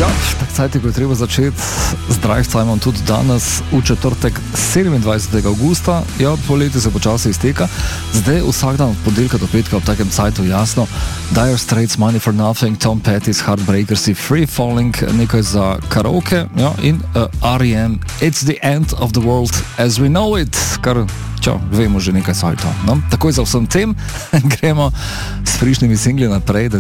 Cajt, ko je treba začeti z Drive Timeom tudi danes v četrtek 27. augusta. Ja, poletje se počasi izteka. Zdaj vsak dan od ponedeljka do petka ob takem cajtu jasno. Dire Straits, Money for Nothing, Tom Petty's Heartbreakers, Free Falling, nekaj za karaoke, ja, in R.E.M. It's the end of the world as we know it, kar vemo že nekaj cajta. No? Takoj za vsem tem gremo s frišnimi singli naprej, da